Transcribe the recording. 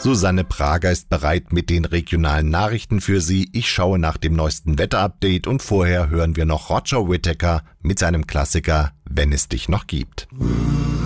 Susanne Prager ist bereit mit den regionalen Nachrichten für Sie. Ich schaue nach dem neuesten Wetterupdate und vorher hören wir noch Roger Whittaker mit seinem Klassiker Wenn es dich noch gibt.